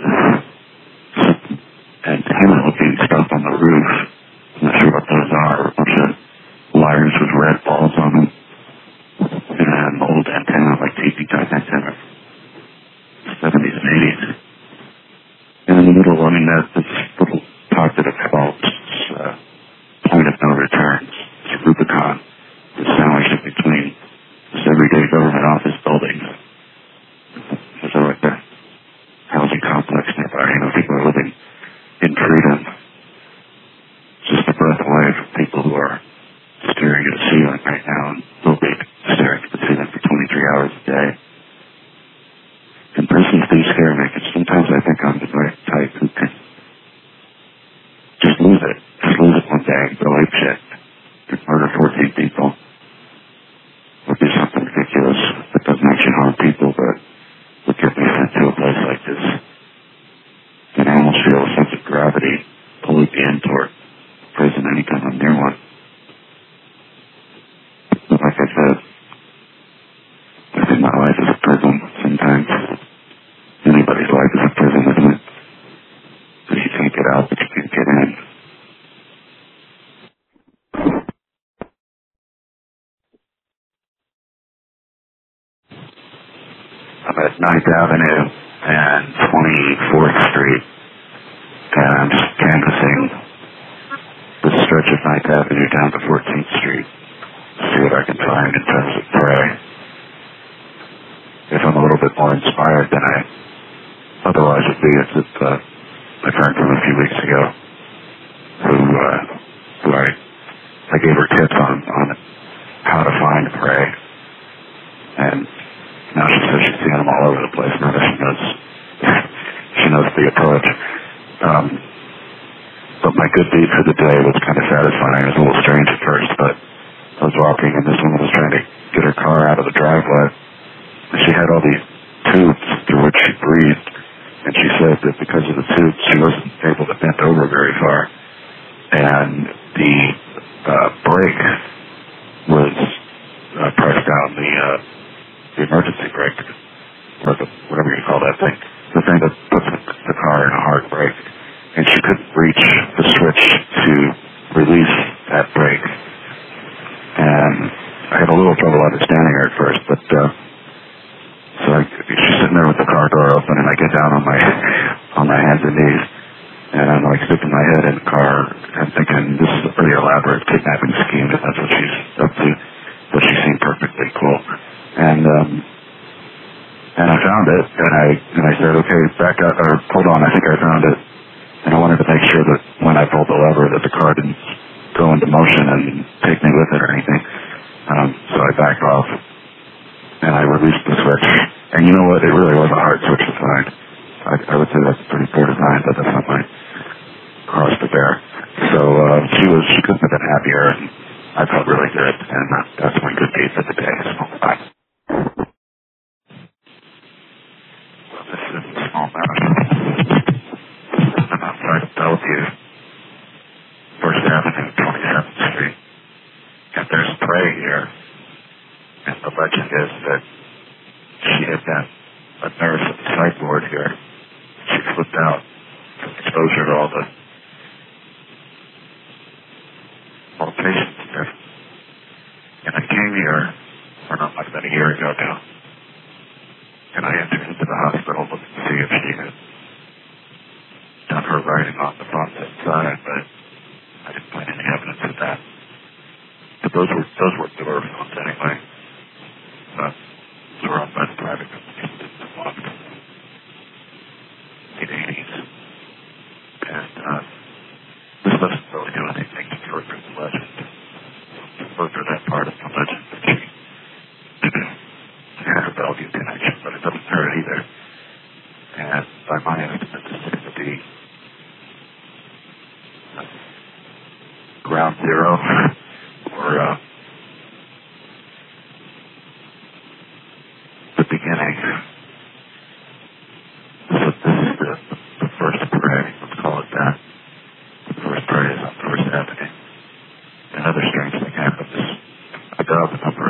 and hammer-looking stuff on the roof. I'm not sure what those are. A bunch of wires with red balls on them. And old antenna, like TV-type antenna. 70s and 80s. And in the middle, I mean, this little pocket of fault, point of no return. It's Rubicon. It's sandwiched in between this everyday government office buildings. There's like a housing complex nearby. You know, people are living in freedom. Just a breath away from people who are staring at a ceiling right now and will be staring at the ceiling for 23 hours a day. And persons do scare me, because sometimes I think I'm the right type who can just lose it. Just lose it one day and go ape shit. And murder 14 people. Or do something ridiculous that doesn't actually harm people, but would get me sent to a place like this. And I almost feel a sense of gravity pulling me in toward prison anytime I'm near one. But like I said, I think my life is a prison sometimes. Anybody's life is a prison, isn't it? Because you can't get out, but you can't get in. I'm at 9th Avenue and 24th Street, and I'm just canvassing the stretch of 9th Avenue down to 14th Street to see what I can find in terms of prey. If I'm a little bit more inspired than I otherwise would be, it's with my friend from a few weeks ago, who I gave her tips on how to find prey, and now she says she's seeing them all over the place. Now that she knows the approach. But my good deed for the day was kind of satisfying. It was a little strange at first, but I was walking and this woman was trying to get her car out of the driveway. And she had all these tubes through which she breathed. And she said that because of the tubes, she wasn't able to bend over very far. And the brake was pressed down, the emergency brake, or whatever you call that thing, the thing that puts the car in a hard brake. And she couldn't reach the switch to release that brake. And I had a little trouble understanding her at first, but so she's sitting there with the car door open, and I get down on my hands and knees, and I'm like sticking my head in the car and thinking this is a pretty elaborate kidnapping scheme if that's what she's up to. But she seemed perfectly cool. And I found it, and I said, okay, back up, or hold on, I think I found it. And I wanted to make sure that when I pulled the lever that the car didn't go into motion and take me with it or anything. So I backed off, and I released the switch. And you know what? It really was a hard switch to find. I would say that's pretty poor design, but that's not my cross to bear. So she couldn't have been happier, and I felt really good, and that's my good deed for the day. So bye. Well, this is a small matter. I'm outside of Bellevue, 1st Avenue, 27th Street, and there's prey here, and the legend is that she had been a nurse at the psych ward here. She flipped out from exposure to all the patients here. And I came here, or not, like about a year ago now, and I entered into the hospital looking to see if she had done her writing on the front side, but I didn't find any evidence of that. But those were door phones anyway. Those were owned by the private company. Locked. 880s. And this doesn't really do anything to further the legend. To further that part of the legend that she had a Bellevue connection, but it doesn't hurt either. And by my estimate, this seems to be ground zero or the beginning. So this is the first prey, let's call it that. The first prey is on 1st Avenue. Another strange thing happened is I got up at number